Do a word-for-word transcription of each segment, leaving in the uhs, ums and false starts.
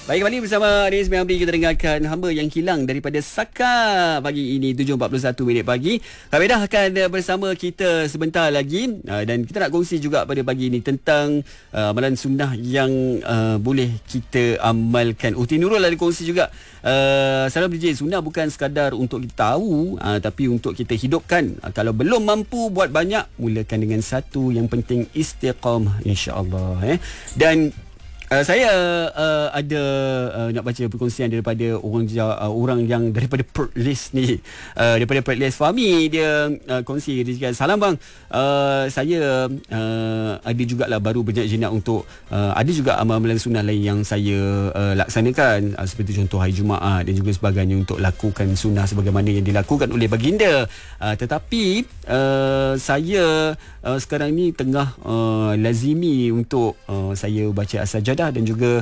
Baik, kembali bersama Anis Membi. Kita dengarkan Hamba Yang Hilang daripada Saka pagi ini tujuh empat puluh satu minit pagi. Kak Bedah akan bersama kita sebentar lagi dan kita nak kongsi juga pada pagi ini tentang uh, amalan sunnah yang uh, boleh kita amalkan. Uti Nurul ada kongsi juga. Uh, Salam D J, sunnah bukan sekadar untuk kita tahu uh, tapi untuk kita hidupkan. Uh, kalau belum mampu buat banyak, mulakan dengan satu. Yang penting istiqamah, insya-Allah eh. Dan Uh, saya uh, ada uh, nak baca perkongsian daripada orang uh, orang yang daripada Perth List ni, uh, daripada Perth List. Fahmi dia uh, kongsi, dia cakap, salam bang, uh, saya uh, ada jugalah baru berjenak untuk uh, ada juga amalan sunnah lain yang saya uh, laksanakan, uh, seperti contoh hari Jumaat dan juga sebagainya, untuk lakukan sunnah sebagaimana yang dilakukan oleh baginda. Uh, tetapi uh, saya uh, sekarang ni tengah uh, lazimi untuk uh, saya baca as-sajadah dan juga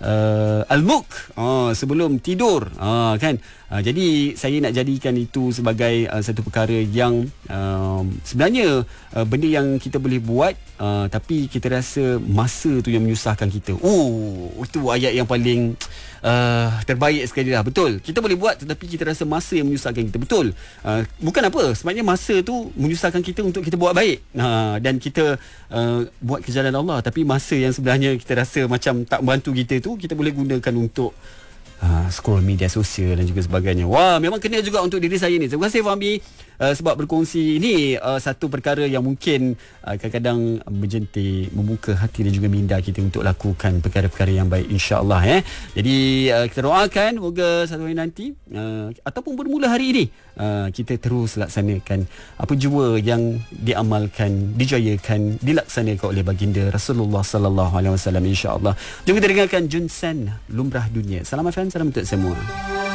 uh, al-mulk uh, sebelum tidur, uh, kan. Uh, jadi saya nak jadikan itu sebagai uh, satu perkara yang uh, sebenarnya uh, benda yang kita boleh buat, uh, tapi kita rasa masa tu yang menyusahkan kita. Oh, itu ayat yang paling uh, terbaik sekali lah. Betul, kita boleh buat tetapi kita rasa masa yang menyusahkan kita. Betul, uh, bukan apa, sebenarnya masa tu menyusahkan kita untuk kita buat baik, uh, dan kita uh, buat ke jalan Allah, tapi masa yang sebenarnya kita rasa macam tak membantu kita tu, kita boleh gunakan untuk uh, scroll media sosial dan juga sebagainya. Wah, memang kena juga untuk diri saya ni. Terima kasih Fahmi uh, sebab berkongsi. Ini uh, satu perkara yang mungkin uh, kadang-kadang menjentik, membuka hati dan juga minda kita untuk lakukan perkara-perkara yang baik, insya-Allah eh. Jadi uh, kita doakan moga satu hari nanti uh, ataupun bermula hari ini uh, kita terus laksanakan apa jua yang diamalkan, dijayakan, dilaksanakan oleh baginda Rasulullah sallallahu alaihi wasallam, insya-Allah. Jom kita dengarkan Junsan Lumrah Dunia. Salam Afan, salam untuk semua.